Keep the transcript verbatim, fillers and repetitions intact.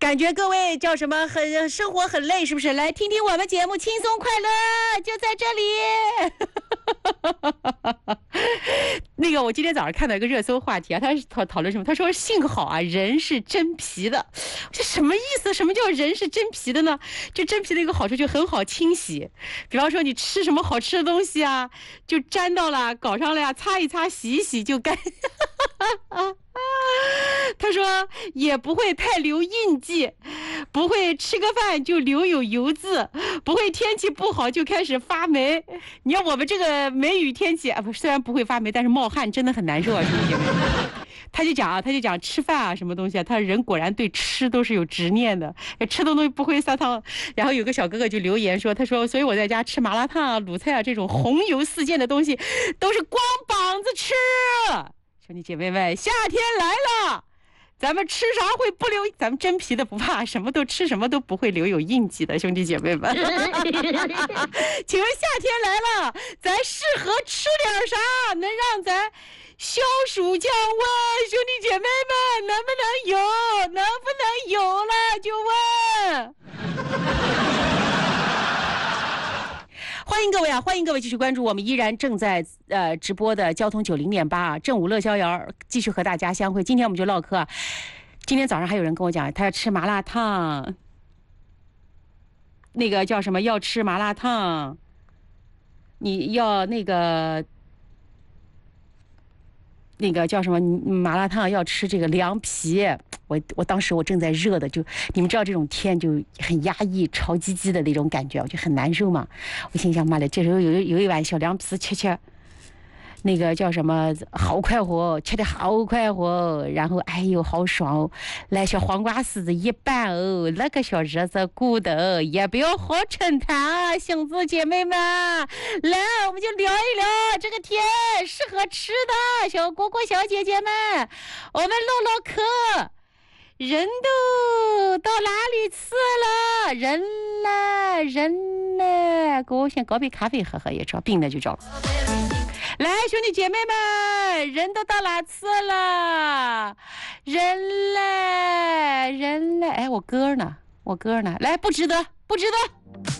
感觉各位叫什么很生活很累，是不是？来听听我们节目，轻松快乐就在这里。那个，我今天早上看到一个热搜话题啊，他是讨讨论什么？他说幸好啊，人是真皮的。这什么意思？什么叫人是真皮的呢？就真皮的一个好处就很好清洗，比方说你吃什么好吃的东西啊，就沾到了、搞上了呀，擦一擦、洗一洗就干。他说也不会太留印记，不会吃个饭就留有油渍，不会天气不好就开始发霉。你要我们这个梅雨天气啊，不虽然不会发霉，但是冒汗真的很难受啊，兄弟姐妹。他就讲啊，他就讲吃饭啊，什么东西啊，他人果然对吃都是有执念的，吃的东西不会撒汤。然后有个小哥哥就留言说，他说，所以我在家吃麻辣烫啊、卤菜啊这种红油四溅的东西，都是光膀子吃。兄弟姐妹们，夏天来了，咱们吃啥会不留？咱们真皮的不怕，什么都吃，什么都不会留有印记的，兄弟姐妹们。请问夏天来了，咱适合吃点啥，能让咱消暑降温？兄弟姐妹们，能不能有？能不能有了就问。欢迎各位啊！欢迎各位继续关注我们依然正在呃直播的交通九零点八啊，正午乐逍遥继续和大家相会。今天我们就唠嗑啊。今天早上还有人跟我讲，他要吃麻辣烫，那个叫什么？要吃麻辣烫，你要那个那个叫什么？麻辣烫要吃这个凉皮。我我当时我正在热的，就你们知道这种天就很压抑、潮唧唧的那种感觉，我就很难受嘛。我心想，妈的，这时候有有一碗小凉皮吃吃，那个叫什么，好快活，吃的好快活，然后哎呦好爽哦！来小黄瓜丝子一拌哦，那个小日子过的也不要好撑它，兄弟姐妹们，来我们就聊一聊这个天适合吃的，小姑姑小姐姐们，我们唠唠嗑。人都到哪里去了？人呢？人呢？给我先搞杯咖啡喝喝，也知道病了就着了。来，兄弟姐妹们，人都到哪去了？人嘞，人嘞，哎，我歌呢？我歌呢？来，不值得，不值得。